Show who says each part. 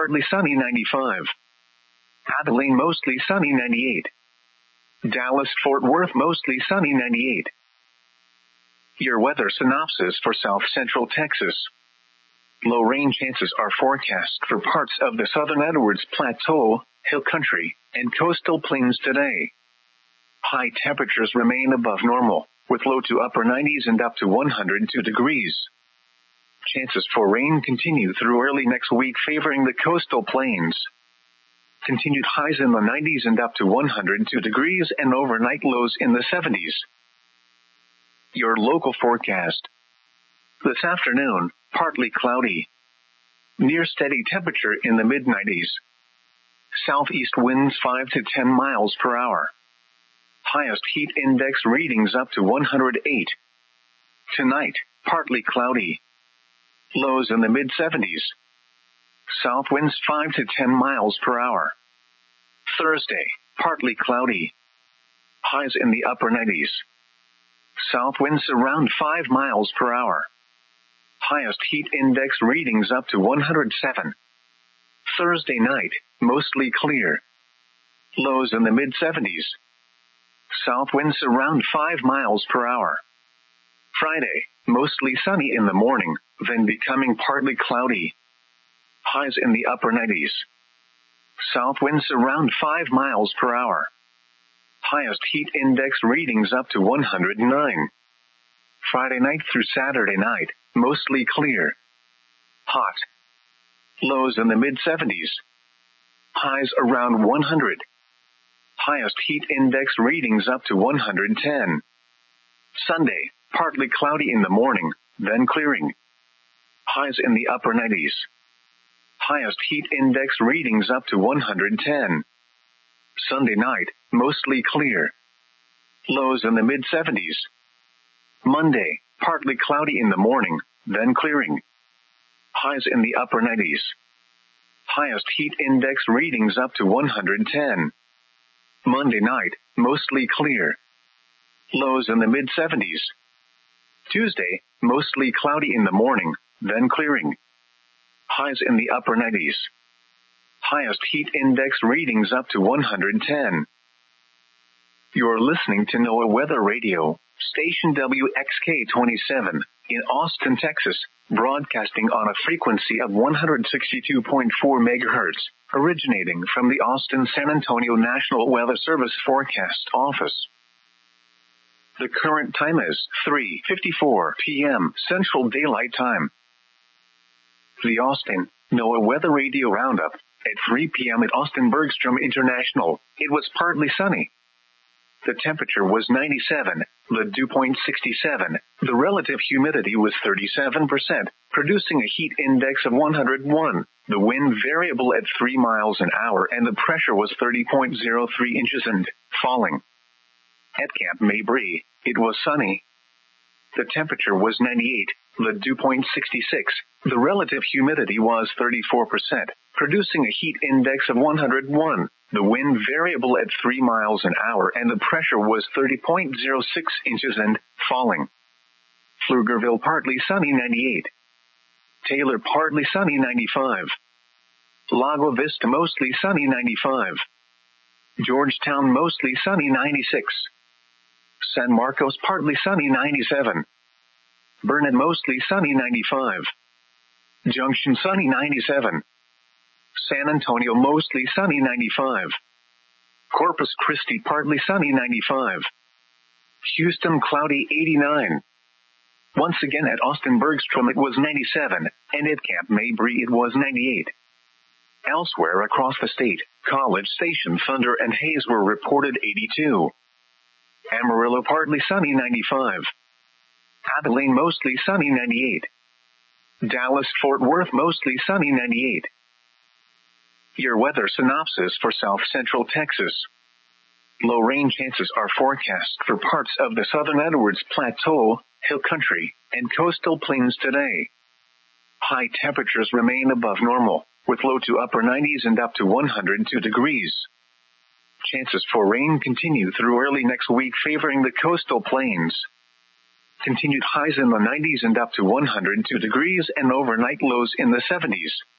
Speaker 1: partly sunny 95. Abilene mostly sunny 98. Dallas-Fort Worth mostly sunny 98. Your weather synopsis for South Central Texas. Low rain chances are forecast for parts of the southern Edwards Plateau, Hill Country, and coastal plains today. High temperatures remain above normal, with low to upper 90s and up to 102 degrees. Chances for rain continue through early next week, favoring the coastal plains. Continued highs in the 90s and up to 102 degrees and overnight lows in the 70s. Your local forecast. This afternoon, partly cloudy. Near steady temperature in the mid-90s. Southeast winds 5 to 10 miles per hour. Highest heat index readings up to 108. Tonight, partly cloudy. Lows in the mid-70s. South winds 5 to 10 miles per hour. Thursday, partly cloudy. Highs in the upper 90s. South winds around 5 miles per hour. Highest heat index readings up to 107. Thursday night, mostly clear. Lows in the mid-70s. South winds around 5 miles per hour. Friday, mostly sunny in the morning, then becoming partly cloudy. Highs in the upper 90s. South winds around 5 miles per hour. Highest heat index readings up to 109. Friday night through Saturday night, mostly clear. Hot. Lows in the mid-70s. Highs around 100. Highest heat index readings up to 110. Sunday, partly cloudy in the morning, then clearing. Highs in the upper 90s. Highest heat index readings up to 110. Sunday night, mostly clear. Lows in the mid-70s. Monday, partly cloudy in the morning, then clearing. Highs in the upper 90s. Highest heat index readings up to 110. Monday night, mostly clear. Lows in the mid-70s. Tuesday, mostly cloudy in the morning, then clearing. Highs in the upper 90s. Highest heat index readings up to 110. You're listening to NOAA Weather Radio, station WXK-27, in Austin, Texas, broadcasting on a frequency of 162.4 megahertz, originating from the Austin-San Antonio National Weather Service Forecast Office. The current time is 3:54 p.m. Central Daylight Time. The Austin NOAA Weather Radio Roundup. At 3 p.m. at Austin Bergstrom International, it was partly sunny. The temperature was 97, the dew point 67, the relative humidity was 37%, producing a heat index of 101, the wind variable at 3 miles an hour, and the pressure was 30.03 inches and falling. At Camp Mabry, it was sunny. The temperature was 98, the dew point 66, the relative humidity was 34%, producing a heat index of 101, the wind variable at 3 miles an hour, and the pressure was 30.06 inches and falling. Pflugerville partly sunny 98. Taylor partly sunny 95. Lago Vista mostly sunny 95. Georgetown mostly sunny 96. San Marcos partly sunny 97. Burnet mostly sunny 95. Junction sunny 97. San Antonio mostly sunny 95. Corpus Christi partly sunny 95. Houston cloudy 89. Once again at Austin Bergstrom it was 97, and at Camp Mabry it was 98. Elsewhere across the state, College Station, Thunder, and Hayes were reported 82. Amarillo partly sunny 95. Abilene mostly sunny 98. Dallas-Fort Worth mostly sunny 98. Your weather synopsis for South Central Texas. Low rain chances are forecast for parts of the southern Edwards Plateau, Hill Country, and coastal plains today. High temperatures remain above normal, with low to upper 90s and up to 102 degrees. Chances for rain continue through early next week, favoring the coastal plains. Continued highs in the 90s and up to 102 degrees and overnight lows in the 70s.